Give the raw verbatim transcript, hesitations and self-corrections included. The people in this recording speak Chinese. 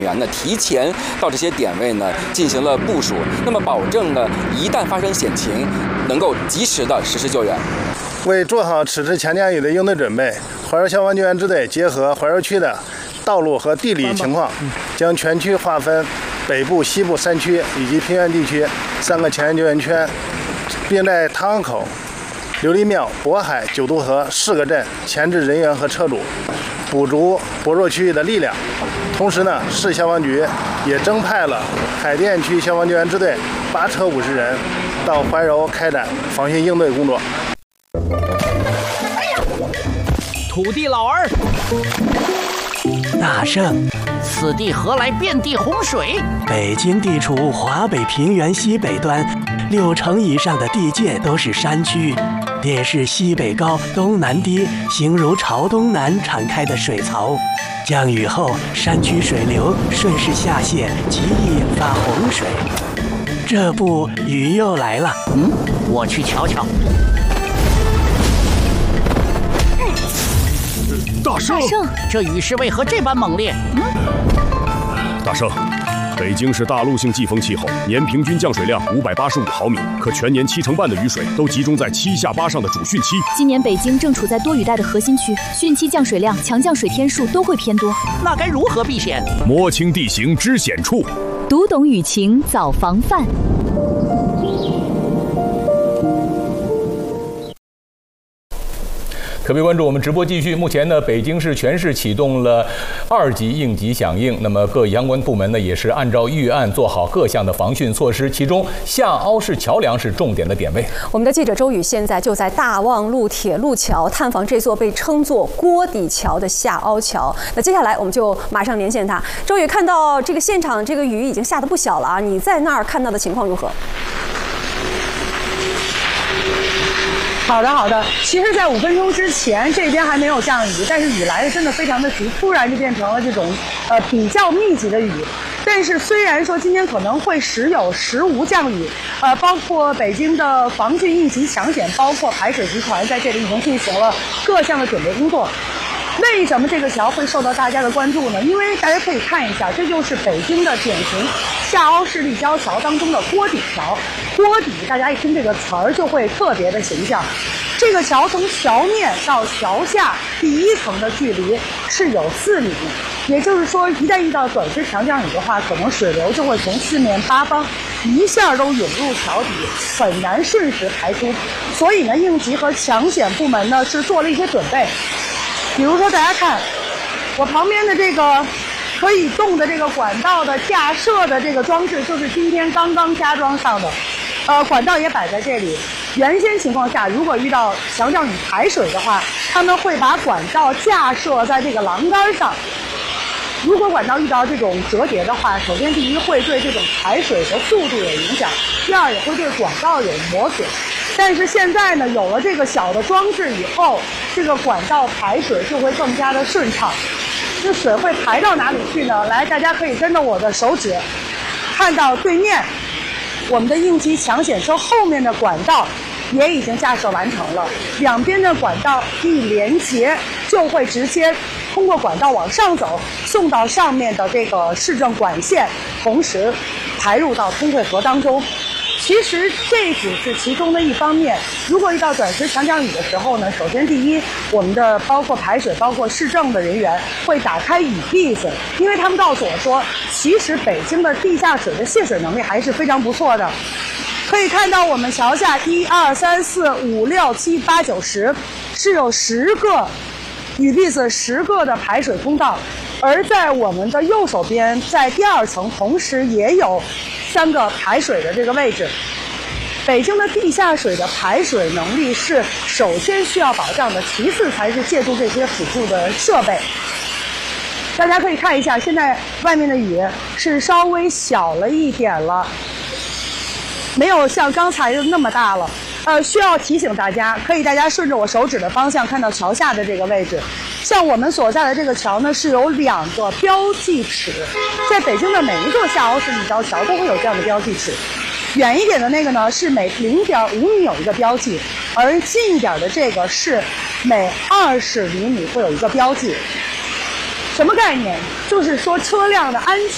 员呢提前到这些点位呢进行了部署，那么保证呢一旦发生险情，能够及时的实施救援。 为做好此次强降雨的应对准备，怀柔消防救援支队结合怀柔区的道路和地理情况，将全区划分北部、西部三区以及平原地区三个前沿救援圈，并在汤河口、琉璃庙、渤海、九渡河四个镇前置人员和车主，补足薄弱区域的力量。同时呢，市消防局也增派了海淀区消防救援支队八车五十人到怀柔开展防汛应对工作。 土地老儿， 大圣， 此地何来遍地洪水？ 北京地处华北平原西北端，六成以上的地界都是山区，便是西北高、东南低，形如朝东南敞开的水槽。降雨后，山区水流顺势下泄，极易引发洪水。这不，雨又来了。 嗯，我去瞧瞧。 大圣， 这雨势为何这般猛烈？嗯， 大圣，北京是大陆性季风气候，年平均降水量五百八十五毫米，可全年七成半的雨水都集中在七下八上的主汛期。 今年北京正处在多雨带的核心区，汛期降水量、强降水天数都会偏多。 那该如何避险？ 摸清地形知险处， 读懂雨情早防范。 特别关注我们直播继续。目前呢，北京市全市启动了二级应急响应，那么各相关部门呢也是按照预案做好各项的防汛措施，其中下凹式桥梁是重点的点位。 我们的记者周宇现在就在大望路铁路桥探访这座被称作锅底桥的下凹桥。那接下来我们就马上连线他。周宇，看到这个现场，这个雨已经下得不小了啊，你在那儿看到的情况如何？ 好的，好的。其实，在五分钟之前，这边还没有降雨，但是雨来的真的非常的急，突然就变成了这种呃比较密集的雨。但是虽然说今天可能会时有时无降雨，呃，包括北京的防汛应急抢险，包括排水集团在这里已经进行了各项的准备工作。为什么这个桥会受到大家的关注呢？因为大家可以看一下，这就是北京的典型下凹式立交桥当中的锅底桥。锅底，大家一听这个词儿就会特别的形象。这个桥从桥面到桥下第一层的距离是有四米，也就是说，一旦遇到短时强降雨的话，可能水流就会从四面八方一下都涌入桥底，很难瞬时排出。所以呢，应急和抢险部门呢是做了一些准备。比如说，大家看我旁边的这个可以动的这个管道的架设的这个装置，就是今天刚刚加装上的。呃，管道也摆在这里。原先情况下，如果遇到强降雨排水的话，他们会把管道架设在这个栏杆上。如果管道遇到这种折叠的话，首先第一会对这种排水的速度有影响，第二也会对管道有磨损。但是现在呢，有了这个小的装置以后，这个管道排水就会更加的顺畅。这水会排到哪里去呢？来，大家可以跟着我的手指，看到对面我们的应急抢险车后面的管道也已经架设完成了，两边的管道一连接，就会直接通过管道往上走，送到上面的这个市政管线，同时排入到通惠河当中。其实这只是其中的一方面。如果遇到短时强降雨的时候呢，首先第一，我们的包括排水、包括市政的人员会打开雨篦子，因为他们告诉我说，其实北京的地下水的泄水能力还是非常不错的。可以看到我们桥下一二三四五六七八九十是有十个雨篦子，十个的排水通道。而在我们的右手边，在第二层，同时也有三个排水的这个位置。北京的地下水的排水能力是首先需要保障的，其次才是借助这些辅助的设备。大家可以看一下，现在外面的雨是稍微小了一点了，没有像刚才那么大了。呃，需要提醒大家，可以大家顺着我手指的方向看到桥下的这个位置。像我们所在的这个桥呢，是有两个标记尺，在北京的每一座下凹式立交桥都会有这样的标记尺。远一点的那个呢，是每零点五米有一个标记，而近一点的这个是每二十厘米会有一个标记。什么概念？就是说车辆的安全